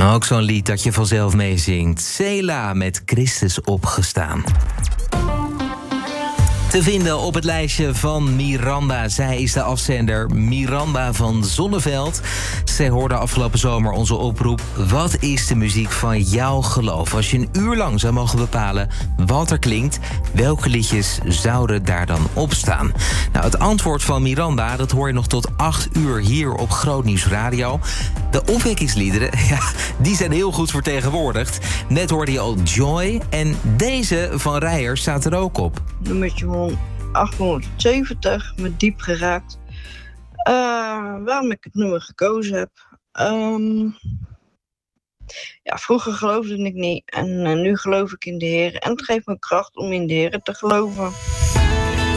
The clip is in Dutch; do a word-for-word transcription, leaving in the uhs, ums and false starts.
Ook zo'n lied dat je vanzelf meezingt. Sela met Christus opgestaan. Te vinden op het lijstje van Miranda. Zij is de afzender Miranda van Zonneveld. Zij hoorde afgelopen zomer onze oproep: wat is de muziek van jouw geloof? Als je een uur lang zou mogen bepalen wat er klinkt, welke liedjes zouden daar dan op staan? Nou, het antwoord van Miranda, dat hoor je nog tot acht uur hier op Groot Nieuws Radio. De opwekkingsliederen, ja, die zijn heel goed vertegenwoordigd. Net hoorde je al Joy en deze van Reijer staat er ook op. Nummertje achthonderdzeventig, met Diep geraakt. Uh, waarom ik het nummer gekozen heb? Um, ja, vroeger geloofde ik niet en uh, nu geloof ik in de Heer. En het geeft me kracht om in de Heer te geloven.